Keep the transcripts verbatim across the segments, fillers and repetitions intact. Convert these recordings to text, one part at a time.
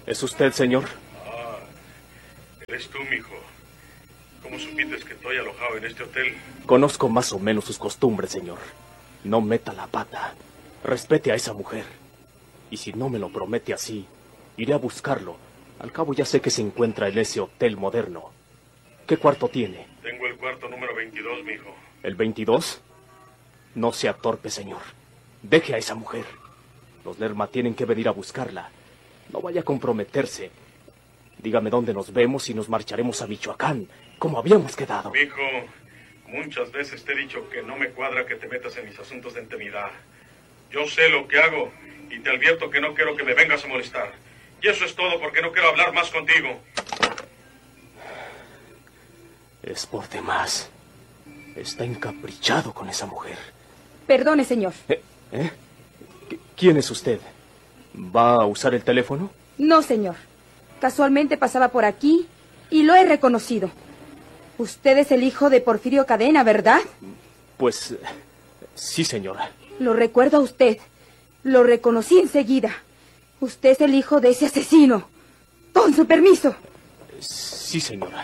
¿Es usted, señor? Ah, eres tú, mijo. ¿Cómo supiste que estoy alojado en este hotel? Conozco más o menos sus costumbres, señor. No meta la pata. Respete a esa mujer. Y si no me lo promete así, iré a buscarlo. Al cabo ya sé que se encuentra en ese hotel moderno. ¿Qué cuarto tiene? Tengo el cuarto número veintidós, mijo. ¿El veintidós? No sea torpe, señor. Deje a esa mujer. Los Lerma tienen que venir a buscarla. No vaya a comprometerse. Dígame dónde nos vemos y nos marcharemos a Michoacán, como habíamos quedado. Mijo, muchas veces te he dicho que no me cuadra que te metas en mis asuntos de intimidad. Yo sé lo que hago y te advierto que no quiero que me vengas a molestar. Y eso es todo, porque no quiero hablar más contigo. Es por demás. Está encaprichado con esa mujer. Perdone, señor. ¿Eh? ¿Eh? ¿Quién es usted? ¿Va a usar el teléfono? No, señor. Casualmente pasaba por aquí y lo he reconocido. Usted es el hijo de Porfirio Cadena, ¿verdad? Pues sí, señora. Lo recuerdo a usted. Lo reconocí enseguida. Usted es el hijo de ese asesino. Con su permiso. Sí, señora.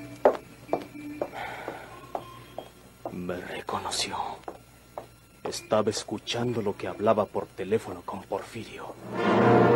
Me reconoció. Estaba escuchando lo que hablaba por teléfono con Porfirio.